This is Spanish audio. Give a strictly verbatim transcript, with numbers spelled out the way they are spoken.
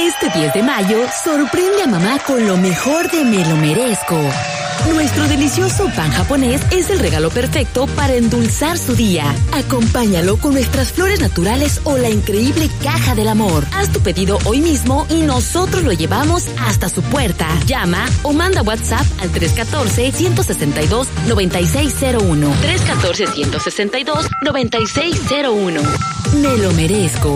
Este diez de mayo, sorprende a mamá con lo mejor de Me lo merezco. Nuestro delicioso pan japonés es el regalo perfecto para endulzar su día. Acompáñalo con nuestras flores naturales o la increíble caja del amor. Haz tu pedido hoy mismo y nosotros lo llevamos hasta su puerta. Llama o manda WhatsApp al tres uno cuatro, uno seis dos, nueve seis cero uno. tres uno cuatro, uno seis dos, nueve seis cero uno. Me lo merezco.